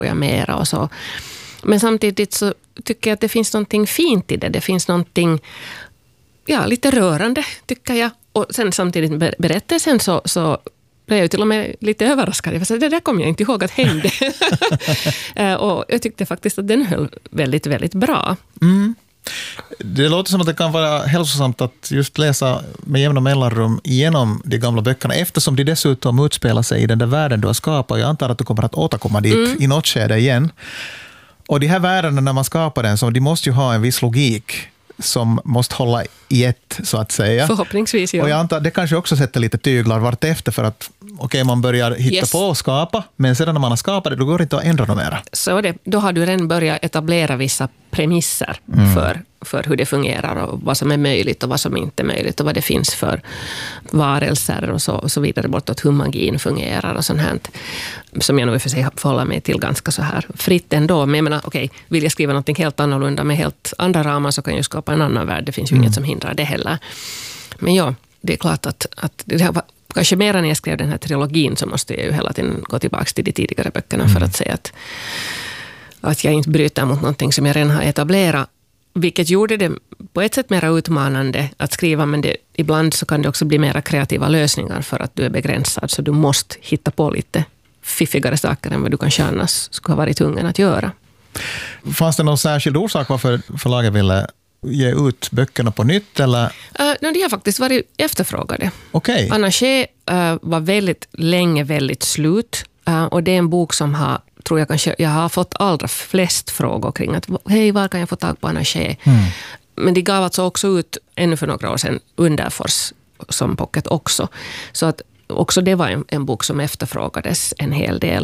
mera och så. Men samtidigt så tycker jag att det finns någonting fint i det. Det finns någonting lite rörande, tycker jag. Och sen samtidigt med berättelsen så blev jag till och med lite överraskad. Det där kom jag inte ihåg att hände. Och jag tyckte faktiskt att den höll väldigt, väldigt bra. Mm. Det låter som att det kan vara hälsosamt att just läsa med jämna mellanrum igenom de gamla böckerna, eftersom de dessutom utspelar sig i den där världen du har skapat. Jag antar att du kommer att återkomma dit i något skede igen. Och de här världarna, när man skapar den, så de måste ju ha en viss logik som måste hålla i ett, så att säga. Förhoppningsvis, ja. Och jag antar att det kanske också sätter lite tyglar vart efter, för att man börjar hitta på och skapa, men sedan när man har skapat det, då går det inte att ändra något mera. Så då har du redan börjat etablera vissa premisser för hur det fungerar och vad som är möjligt och vad som inte är möjligt och vad det finns för varelser och så vidare, bortåt hur magin fungerar och sånt här, som jag nog i och för sig förhåller mig till ganska så här fritt ändå. Men jag menar, vill jag skriva något helt annorlunda med helt andra ramar, så kan jag skapa en annan värld. Det finns ju inget som hindrar det heller. Men det är klart att det var kanske mer när jag skrev den här trilogin, så måste jag ju hela tiden gå tillbaka till de tidigare böckerna för att säga att jag inte bryter mot någonting som jag redan har etablerat. Vilket gjorde det på ett sätt mer utmanande att skriva, men ibland så kan det också bli mer kreativa lösningar för att du är begränsad, så du måste hitta på lite fiffigare saker än vad du kanske annars skulle ha varit tvungen att göra. Fanns det någon särskild orsak varför förlaget ville ge ut böckerna på nytt? Eller? De har faktiskt varit efterfrågade. Okay. Anna Shea var väldigt länge väldigt slut, och det är en bok som tror jag kanske jag har fått allra flest frågor kring att hej, var kan jag få tag på Anna Shea? Men de gav alltså också ut ännu för några år sedan Underfors som pocket också. Så att också det var en bok som efterfrågades en hel del.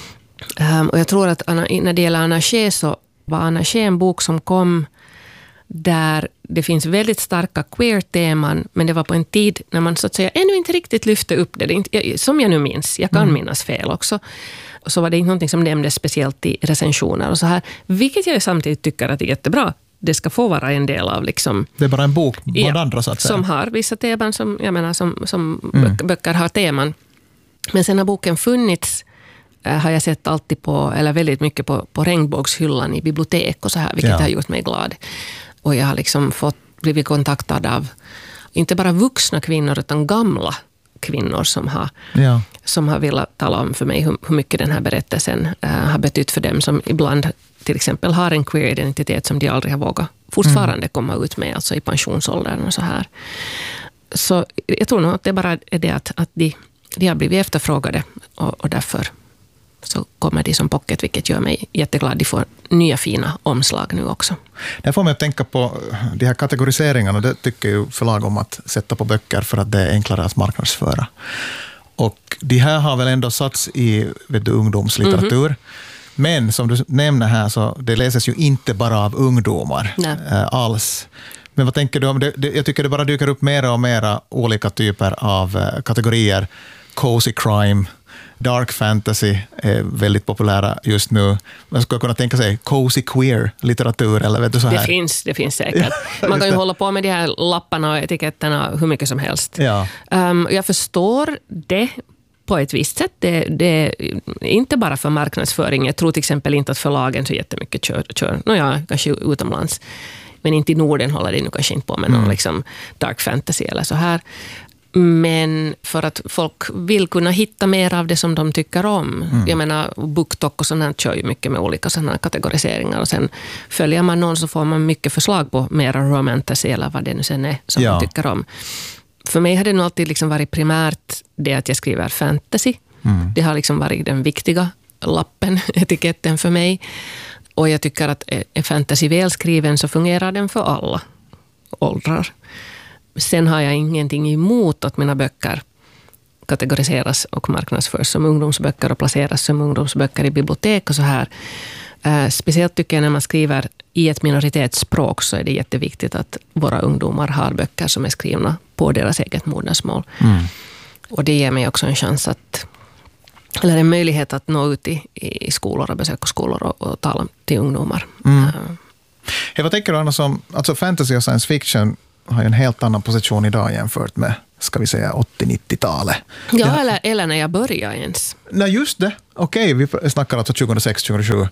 Och jag tror att när det gäller Anna Shea, så var Anna Shea en bok som kom där det finns väldigt starka queer-teman, men det var på en tid när man så att säga ännu inte riktigt lyfte upp det. Som jag nu minns, jag kan minnas fel också. Så var det inte någonting som nämndes speciellt i recensioner och så här. Vilket jag samtidigt tycker att det är jättebra. Det ska få vara en del av liksom... Det är bara en bok bland andra, så att säga. Som har vissa teman som böcker har teman. Men sen har boken funnits, har jag sett alltid eller väldigt mycket på regnbågshyllan i bibliotek och så här, vilket har gjort mig glad. Och jag har liksom blivit kontaktad av inte bara vuxna kvinnor utan gamla kvinnor som har velat tala om för mig hur mycket den här berättelsen har betytt för dem, som ibland till exempel har en queer identitet som de aldrig har vågat fortfarande komma ut med, alltså i pensionsåldern och så här. Så jag tror nog att det bara är det att de har blivit efterfrågade, och därför så kommer de som pocket, vilket gör mig jätteglad. De får nya fina omslag nu också. Det får mig att tänka på de här kategoriseringarna. Det tycker ju förlag om att sätta på böcker för att det är enklare att marknadsföra. Och de här har väl ändå satts i ungdomslitteratur. Men som du nämner här, så det läses ju inte bara av ungdomar alls. Men vad tänker du om det? Jag tycker det bara dyker upp mera och mera olika typer av kategorier. Cozy crime, dark fantasy är väldigt populära just nu. Man skulle kunna tänka sig cozy queer litteratur, eller vet du så här? Det finns säkert. Man kan ju hålla på med de här lapparna och etiketterna hur mycket som helst. Ja. Jag förstår det på ett visst sätt. Det är inte bara för marknadsföring. Jag tror till exempel inte att förlagen så jättemycket kör. Kanske utomlands. Men inte i Norden håller det nu kanske inte på med någon liksom dark fantasy eller så här. Men för att folk vill kunna hitta mer av det som de tycker om. Jag menar, BookTok och sånt här kör ju mycket med olika sådana kategoriseringar. Och sen följer man någon så får man mycket förslag på mera romantasy eller vad det nu sen är som man tycker om. För mig har det nog alltid liksom varit primärt det att jag skriver fantasy. Det har liksom varit den viktiga lappen, etiketten för mig. Och jag tycker att är fantasy välskriven så fungerar den för alla åldrar. Sen har jag ingenting emot att mina böcker kategoriseras och marknadsförs som ungdomsböcker och placeras som ungdomsböcker i bibliotek och så här. Speciellt tycker jag när man skriver i ett minoritetsspråk, så är det jätteviktigt att våra ungdomar har böcker som är skrivna på deras eget modersmål. Och det ger mig också en chans eller en möjlighet att nå ut i skolor och besöka skolor och tala till ungdomar. Vad tänker du annars om, alltså fantasy och science fiction har ju en helt annan position idag jämfört med ska vi säga 80-90-talet. Ja, eller när jag började ens. Nej, just det. Okej, vi snackar alltså 2006-2007.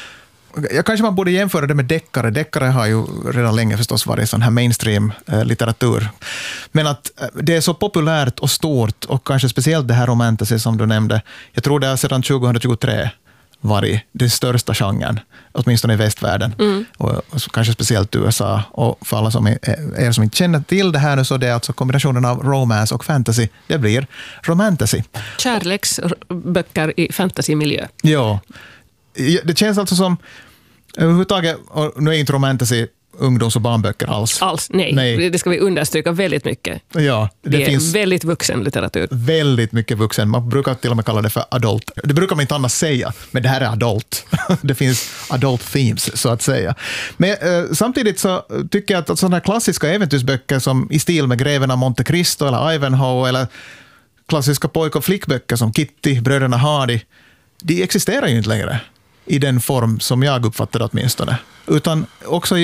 Kanske man borde jämföra det med deckare. Deckare har ju redan länge förstås varit sån här mainstream-litteratur. Men att det är så populärt och stort, och kanske speciellt det här romantasy som du nämnde. Jag tror det är sedan 2023 varit den största genren, åtminstone i västvärlden. Och kanske speciellt i USA. Och för alla som er som inte känner till det här nu, så det är alltså kombinationen av romance och fantasy. Det blir romantasy. Kärleksböcker i fantasymiljö. Ja. Det känns alltså som överhuvudtaget, och nu är inte romantasy ungdoms- och barnböcker alls. Nej. Det ska vi understryka väldigt mycket. Ja, det finns väldigt vuxen litteratur. Väldigt mycket vuxen. Man brukar till och med kalla det för adult. Det brukar man inte annars säga, men det här är adult. Det finns adult themes, så att säga. Men samtidigt så tycker jag att sådana här klassiska äventyrsböcker som i stil med Greven av Monte Cristo eller Ivanhoe, eller klassiska pojk- och flickböcker som Kitty, Bröderna Hardy, de existerar ju inte längre i den form som jag uppfattar åtminstone. Utan också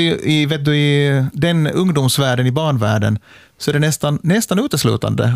i den ungdomsvärlden, i barnvärlden, så är det nästan uteslutande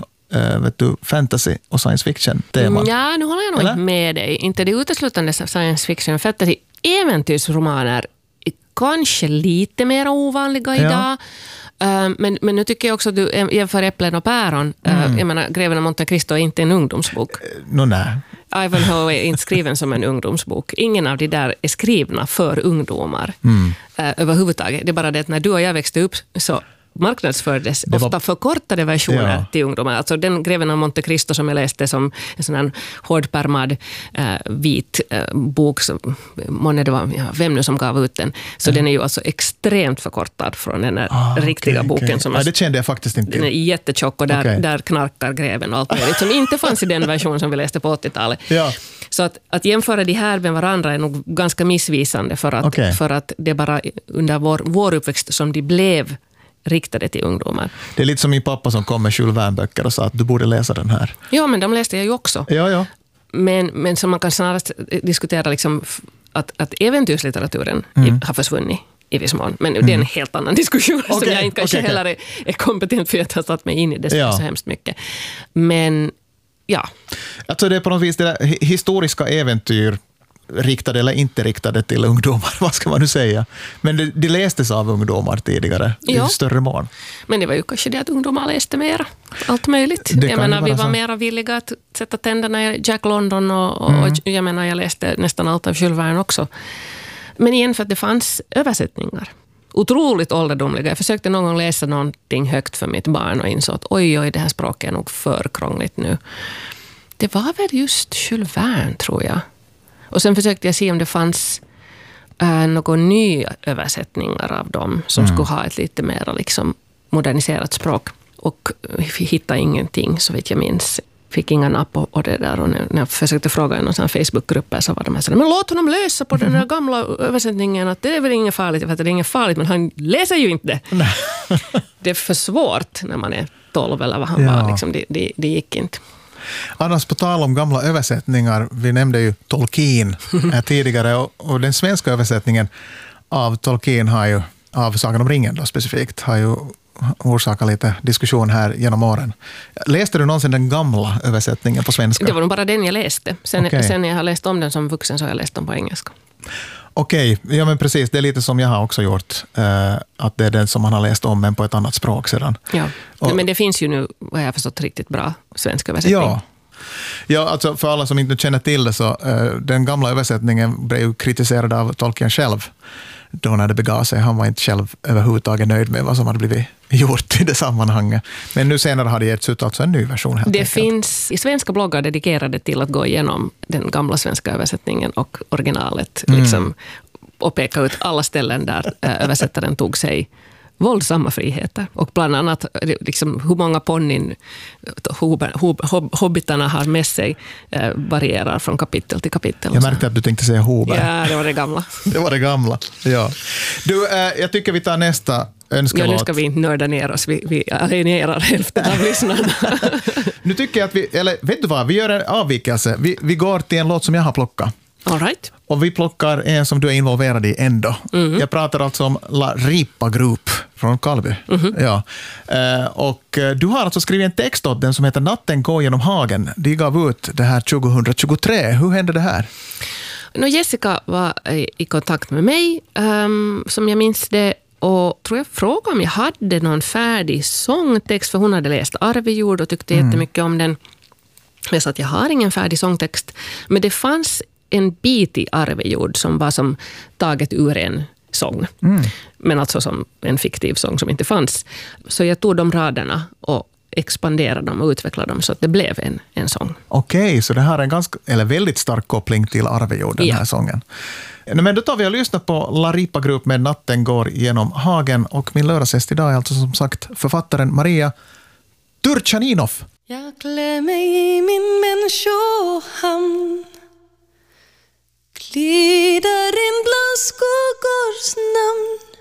fantasy och science fiction-teman. Ja, nu håller jag nog inte med dig. Inte det uteslutande science fiction. Fantasy äventyrsromaner är kanske lite mer ovanliga idag. Men nu tycker jag också att du jämför äpplen och päron. Jag menar, Greven av Monte Cristo är inte en ungdomsbok. Nej. Ivanhoe är inte skriven som en ungdomsbok. Ingen av de där är skrivna för ungdomar överhuvudtaget. Det är bara det att när du och jag växte upp så marknadsfördes ofta förkortade versioner till ungdomar. Alltså den Greven av Monte Cristo som jag läste som en sån här hårdpärmad vit bok, som, det var vem nu som gav ut den. Så den är ju alltså extremt förkortad från den här riktiga boken. Som det kände jag faktiskt inte. Den är jättetjock och där knarkar greven och allt möjligt som inte fanns i den version som vi läste på 80-talet. Ja. Så att jämföra de här med varandra är nog ganska missvisande för att det är bara under vår uppväxt som de blev riktade till ungdomar. Det är lite som min pappa som kom med Jules Verne-böcker och sa att du borde läsa den här. Ja, men de läste jag ju också. Ja. Men som man kan snarast diskutera liksom att äventyrslitteraturen har försvunnit i viss mån. Men det är en helt annan diskussion som jag inte kanske heller är kompetent för att ha satt mig in i det så hemskt mycket. Men ja. Alltså det är på något vis det där historiska äventyr, riktade eller inte riktade till ungdomar, vad ska man nu säga. Men det lästes av ungdomar tidigare i större mån. Men det var ju kanske det att ungdomar läste mer. Allt möjligt. Jag menar, vi var mer villiga att sätta tänderna i Jack London och jag menar, jag läste nästan allt av Jules Verne också. Men igen för att det fanns översättningar. Otroligt ålderdomliga. Jag försökte någon gång läsa någonting högt för mitt barn och insåg att oj, det här språket är nog för krångligt nu. Det var väl just Jules Verne, tror jag. Och sen försökte jag se om det fanns några nya översättningar av dem som skulle ha ett lite mer liksom moderniserat språk. Och hittade ingenting, så vet jag minns. Fick inga napp och det där. Och när jag försökte fråga i någon sån Facebookgrupp så var de här så, men låt honom läsa på den här gamla översättningen. Att det är väl inget farligt. Jag vet att det är inget farligt, men han läser ju inte. Det är för svårt när man är 12 eller vad han var. Liksom, det gick inte. Annars på tal om gamla översättningar, vi nämnde ju Tolkien tidigare, och den svenska översättningen av Tolkien har ju, av Sagan om ringen då specifikt, har ju orsakat lite diskussion här genom åren. Läste du någonsin den gamla översättningen på svenska? Det var nog bara den jag läste. Sen när jag har läst om den som vuxen så har jag läst den på engelska. Okej, ja men precis, det är lite som jag har också gjort, att det är den som man har läst om men på ett annat språk sedan. Ja, men det finns ju nu, vad jag har förstått, riktigt bra svenska översättning. Ja, alltså för alla som inte känner till det så den gamla översättningen blev kritiserad av Tolkien själv då när det begav sig. Han var inte själv överhuvudtaget nöjd med vad som hade blivit gjort i det sammanhanget. Men nu senare har det getts ut alltså en ny version. Det finns i svenska bloggar dedikerade till att gå igenom den gamla svenska översättningen och originalet liksom, och peka ut alla ställen där översättaren tog sig våldsamma friheter. Och bland annat liksom, hur många ponnin hobbitarna har med sig varierar från kapitel till kapitel. Jag märkte att du tänkte säga Hober. Ja, det var det gamla. Det var det gamla, ja. Du, jag tycker vi tar nästa önskelåt. Ja, nu ska vi inte nörda ner oss. Vi alienerar hälften av lyssnarna. Nu tycker jag att vet du vad, vi gör en avvikelse. Vi går till en låt som jag har plockat. All right. Och vi plockar en som du är involverad i ändå. Jag pratar alltså om La Ripa Group från Kalby. Ja. Och du har alltså skrivit en text åt den som heter Natten går genom hagen. De gav ut det här 2023. Hur hände det här? Jessica var i kontakt med mig, som jag minns det, och tror jag frågade om jag hade någon färdig sångtext, för hon hade läst Arvejord och tyckte jättemycket om den. Jag sa att jag har ingen färdig sångtext, men det fanns en bit i Arvejord som var som taget ur en sång. Men alltså som en fiktiv sång som inte fanns. Så jag tog de raderna och expanderade dem och utvecklade dem så att det blev en sång. Okej, så det här är en väldigt stark koppling till Arvejord, den här sången. Men då tar vi och lyssnar på La Ripa Group med Natten går genom hagen, och min lördagsgäst idag är alltså som sagt författaren Maria Turchaninov. Jag klär mig i min människohamn, glider in bland skuggors namn.